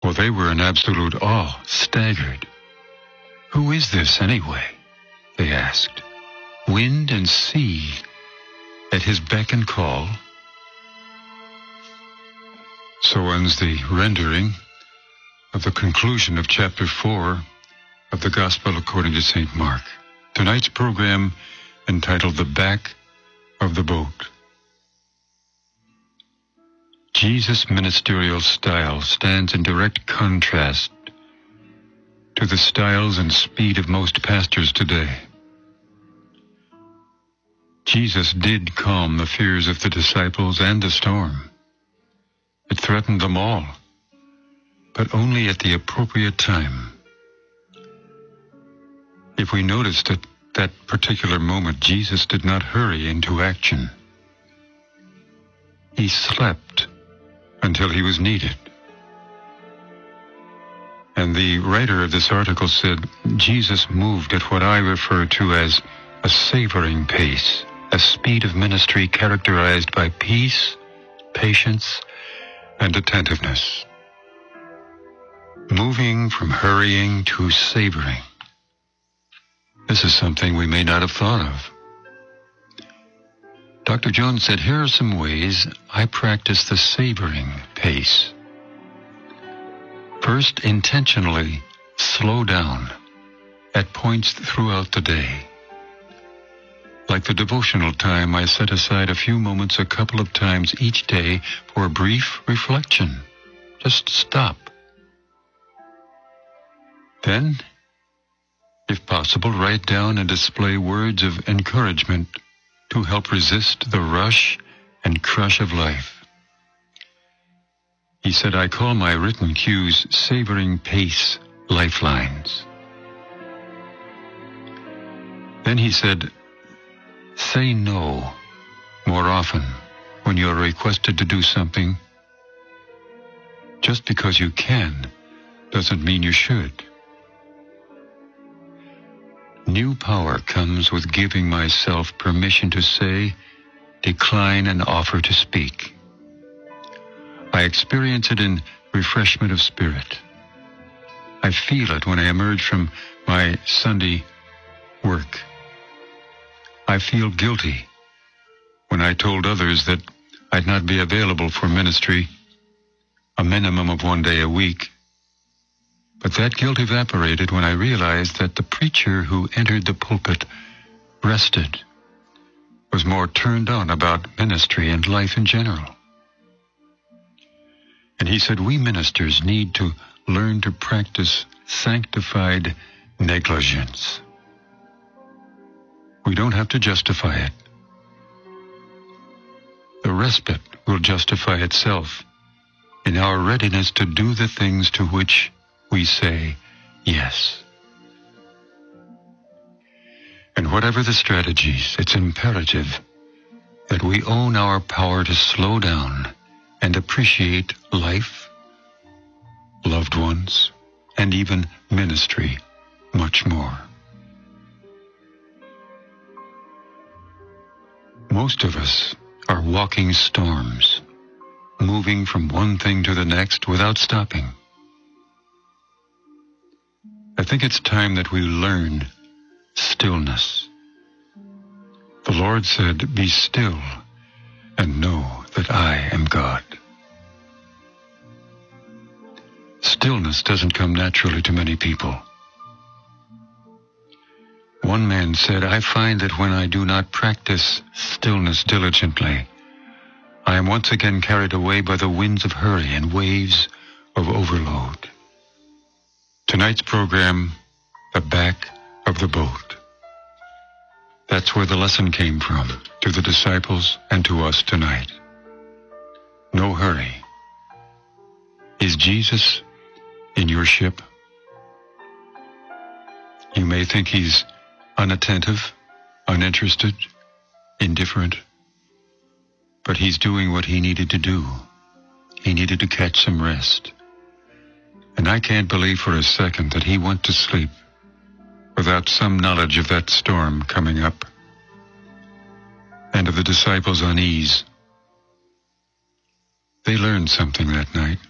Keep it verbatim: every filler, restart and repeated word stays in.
Well, they were in absolute awe, staggered. "Who is this, anyway?" they asked. "Wind and sea at his beck and call." So ends the rendering of the conclusion of chapter four of the Gospel according to Saint Mark. Tonight's program entitled The Back of the Boat. Jesus' ministerial style stands in direct contrast to the styles and speed of most pastors today. Jesus did calm the fears of the disciples and the storm. It threatened them all, but only at the appropriate time. If we noticed at that particular moment, Jesus did not hurry into action. He slept until he was needed. And the writer of this article said, Jesus moved at what I refer to as a savoring pace, a speed of ministry characterized by peace, patience, and attentiveness. Moving from hurrying to savoring. This is something we may not have thought of. Doctor Jones said, here are some ways I practice the savoring pace. First, intentionally slow down at points throughout the day. Like the devotional time, I set aside a few moments a couple of times each day for a brief reflection. Just stop. Then, if possible, write down and display words of encouragement to help resist the rush and crush of life. He said, I call my written cues savoring pace lifelines. Then he said, say no more often when you're requested to do something. Just because you can doesn't mean you should. New power comes with giving myself permission to say, decline, and offer to speak. I experience it in refreshment of spirit. I feel it when I emerge from my Sunday work. I feel guilty when I told others that I'd not be available for ministry a minimum of one day a week. But that guilt evaporated when I realized that the preacher who entered the pulpit rested, was more turned on about ministry and life in general. And he said, we ministers need to learn to practice sanctified negligence. We don't have to justify it. The respite will justify itself in our readiness to do the things to which we say yes. And whatever the strategies, it's imperative that we own our power to slow down and appreciate life, loved ones, and even ministry much more. Most of us are walking storms, moving from one thing to the next without stopping. I think it's time that we learn stillness. The Lord said, be still and know that I am God. Stillness doesn't come naturally to many people. One man said, I find that when I do not practice stillness diligently, I am once again carried away by the winds of hurry and waves of overload. Tonight's program, The Back of the Boat. That's where the lesson came from, to the disciples and to us tonight. No hurry. Is Jesus in your ship? You may think he's unattentive, uninterested, indifferent, but he's doing what he needed to do. He needed to catch some rest. And I can't believe for a second that he went to sleep without some knowledge of that storm coming up and of the disciples' unease. They learned something that night.